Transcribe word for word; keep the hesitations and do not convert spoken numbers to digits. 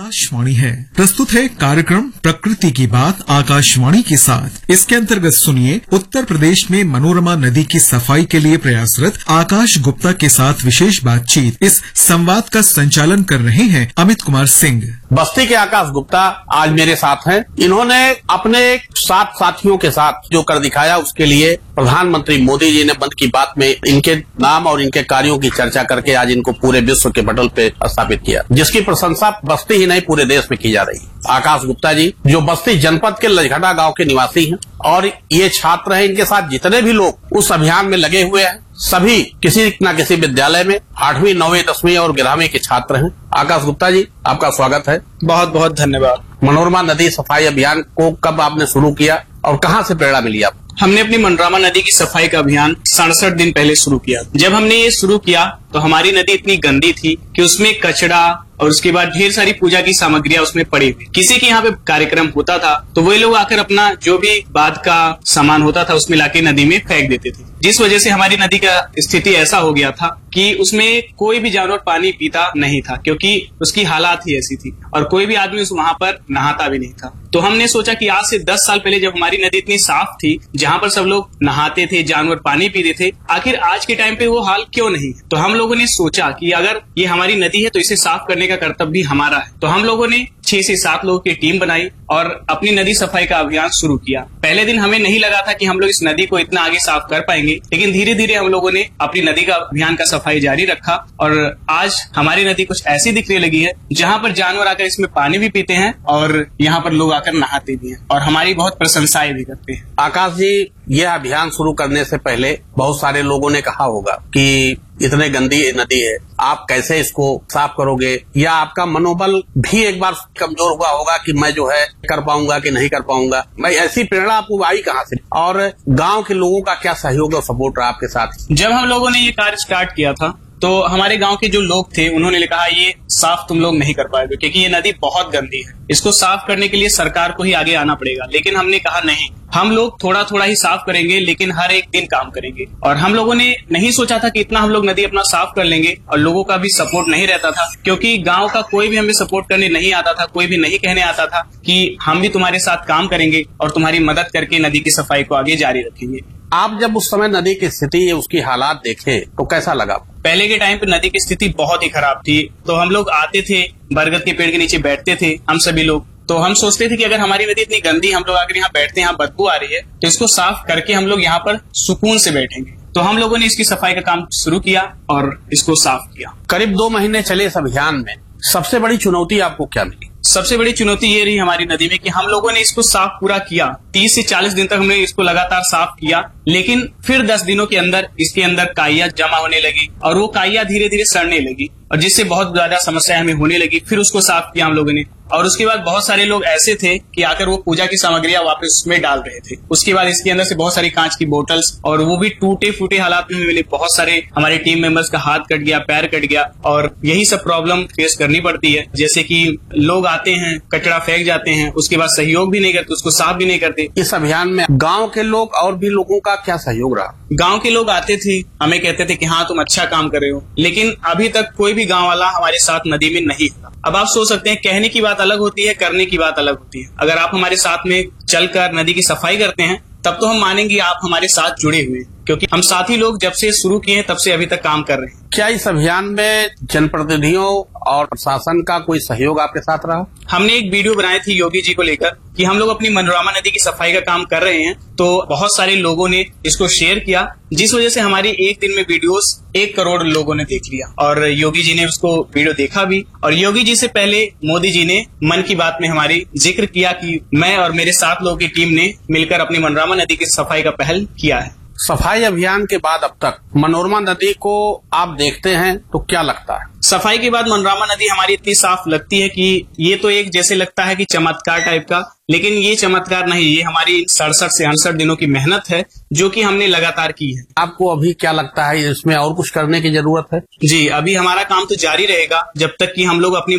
आकाशवाणी है प्रस्तुत है कार्यक्रम प्रकृति की बात आकाशवाणी के साथ। इसके अंतर्गत सुनिए उत्तर प्रदेश में मनोरमा नदी की सफाई के लिए प्रयासरत आकाश गुप्ता के साथ विशेष बातचीत। इस संवाद का संचालन कर रहे हैं अमित कुमार सिंह। बस्ती के आकाश गुप्ता आज मेरे साथ हैं। इन्होंने अपने सात साथियों के साथ जो कर दिखाया उसके लिए प्रधानमंत्री मोदी जी ने मन की बात में इनके नाम और इनके कार्यों की चर्चा करके आज इनको पूरे विश्व के पटल पे स्थापित किया, जिसकी प्रशंसा बस्ती ही नहीं पूरे देश में की जा रही है। आकाश गुप्ता जी जो बस्ती जनपद के लजघटा गांव के निवासी हैं और ये छात्र हैं, इनके साथ जितने भी लोग उस अभियान में लगे हुए हैं सभी किसी न किसी विद्यालय में आठवीं नौवीं दसवीं और ग्यारहवीं के छात्र हैं। आकाश गुप्ता जी आपका स्वागत है। बहुत बहुत धन्यवाद। मनोरमा नदी सफाई अभियान को कब आपने शुरू किया और कहाँ से प्रेरणा मिली आपको? हमने अपनी मनोरमा नदी की सफाई का अभियान सड़सठ दिन पहले शुरू किया। जब हमने ये शुरू किया तो हमारी नदी इतनी गंदी थी कि उसमें कचरा और उसके बाद ढेर सारी पूजा की सामग्रियां उसमें पड़ी हुई। किसी के यहाँ पे कार्यक्रम होता था तो वही लोग आकर अपना जो भी बाद का सामान होता था उसमें लाके नदी में फेंक देते थे, जिस वजह से हमारी नदी का स्थिति ऐसा हो गया था कि उसमें कोई भी जानवर पानी पीता नहीं था, क्योंकि उसकी हालात ही ऐसी थी और कोई भी आदमी उस वहां पर नहाता भी नहीं था। तो हमने सोचा कि आज से दस साल पहले जब हमारी नदी इतनी साफ थी, जहां पर सब लोग नहाते थे, जानवर पानी पीते थे, आखिर आज के टाइम पे वो हाल क्यों नहीं? तो हम लोगों ने सोचा कि अगर ये हमारी नदी है तो इसे साफ करने का कर्तव्य भी हमारा है। तो हम लोगों ने छह से सात लोगों की टीम बनाई और अपनी नदी सफाई का अभियान शुरू किया। पहले दिन हमें नहीं लगा था कि हम लोग इस नदी को इतना आगे साफ कर पाएंगे, लेकिन धीरे धीरे हम लोगों ने अपनी नदी का अभियान का सफाई जारी रखा और आज हमारी नदी कुछ ऐसी दिखने लगी है जहां पर जानवर आकर इसमें पानी भी पीते हैं और यहाँ पर लोग आकर नहाते भी हैं और हमारी बहुत प्रशंसाएं भी करते हैं। आकाश जी, यह अभियान शुरू करने से पहले बहुत सारे लोगों ने कहा होगा कि इतने गंदी नदी है, आप कैसे इसको साफ करोगे, या आपका मनोबल भी एक बार कमजोर हुआ होगा कि मैं जो है कर पाऊंगा कि नहीं कर पाऊंगा। मैं ऐसी प्रेरणा आपको आई कहाँ से और गांव के लोगों का क्या सहयोग और सपोर्ट रहा आपके साथ? जब हम लोगों ने ये कार्य स्टार्ट किया था तो हमारे गांव के जो लोग थे उन्होंने कहा ये साफ तुम लोग नहीं कर पाएंगे क्योंकि ये नदी बहुत गंदी है, इसको साफ करने के लिए सरकार को ही आगे आना पड़ेगा। लेकिन हमने कहा नहीं, हम लोग थोड़ा थोड़ा ही साफ करेंगे लेकिन हर एक दिन काम करेंगे। और हम लोगों ने नहीं सोचा था कि इतना हम लोग नदी अपना साफ कर लेंगे और लोगों का भी सपोर्ट नहीं रहता था, क्योंकि गांव का कोई भी हमें सपोर्ट करने नहीं आता था, कोई भी नहीं कहने आता था कि हम भी तुम्हारे साथ काम करेंगे और तुम्हारी मदद करके नदी की सफाई को आगे जारी रखेंगे। आप जब उस समय नदी की स्थिति उसकी हालात देखे तो कैसा लगा? पहले के टाइम पे नदी की स्थिति बहुत ही खराब थी। तो हम लोग आते थे, बरगद के पेड़ के नीचे बैठते थे हम सभी लोग, तो हम सोचते थे कि अगर हमारी नदी इतनी गंदी, हम लोग आकर यहाँ बैठते हैं, यहाँ बदबू आ रही है, तो इसको साफ करके हम लोग यहाँ पर सुकून से बैठेंगे। तो हम लोगों ने इसकी सफाई का काम शुरू किया और इसको साफ किया। करीब दो महीने चले इस अभियान में, सबसे बड़ी चुनौती आपको क्या मिली? सबसे बड़ी चुनौती ये रही हमारी नदी में कि हम लोगों ने इसको साफ पूरा किया, तीस से चालीस दिन तक हमने इसको लगातार साफ किया, लेकिन फिर दस दिनों के अंदर इसके अंदर काइया जमा होने लगी और वो काइया धीरे धीरे सड़ने लगी और जिससे बहुत ज्यादा समस्या हमें होने लगी। फिर उसको साफ किया हम लोगों ने और उसके बाद बहुत सारे लोग ऐसे थे कि आकर वो पूजा की सामग्रियां वापस उसमें डाल रहे थे। उसके बाद इसके अंदर से बहुत सारी कांच की बोतल्स और वो भी टूटे फूटे हालात में मिले। बहुत सारे हमारे टीम मेंबर्स का हाथ कट गया, पैर कट गया और यही सब प्रॉब्लम फेस करनी पड़ती है। जैसे कि लोग आते हैं, कचरा फेंक जाते हैं, उसके बाद सहयोग भी नहीं करते, उसको साफ भी नहीं करते। इस अभियान में गाँव के लोग और भी लोगों का क्या सहयोग रहा? गाँव के लोग आते थे, हमें कहते थे कि हाँ तुम अच्छा काम कर रहे हो, लेकिन अभी तक कोई भी गाँव वाला हमारे साथ नदी में नहीं था। अब आप सोच सकते हैं, कहने की बात अलग होती है, करने की बात अलग होती है। अगर आप हमारे साथ में चलकर नदी की सफाई करते हैं तब तो हम मानेंगे आप हमारे साथ जुड़े हुए, क्योंकि हम साथी लोग जब से शुरू किए हैं तब से अभी तक काम कर रहे हैं। क्या इस अभियान में जनप्रतिनिधियों और प्रशासन का कोई सहयोग आपके साथ रहा? हमने एक वीडियो बनाई थी योगी जी को लेकर कि हम लोग अपनी मनोरमा नदी की सफाई का काम कर रहे हैं, तो बहुत सारे लोगों ने इसको शेयर किया, जिस वजह से हमारी एक दिन में वीडियोस एक करोड़ लोगों ने देख लिया और योगी जी ने उसको वीडियो देखा भी। और योगी जी से पहले मोदी जी ने मन की बात में हमारी जिक्र किया कि मैं और मेरे सात लोगों की टीम ने मिलकर अपनी मनोरमा नदी की सफाई का पहल किया है। सफाई अभियान के बाद अब तक मनोरमा नदी को आप देखते हैं तो क्या लगता है? सफाई के बाद मनोरमा नदी हमारी इतनी साफ लगती है कि ये तो एक जैसे लगता है कि चमत्कार टाइप का, लेकिन ये चमत्कार नहीं, ये हमारी सड़सठ से अड़सठ दिनों की मेहनत है जो कि हमने लगातार की है। आपको अभी क्या लगता है इसमें और कुछ करने की जरूरत है? जी, अभी हमारा काम तो जारी रहेगा जब तक कि हम लोग अपनी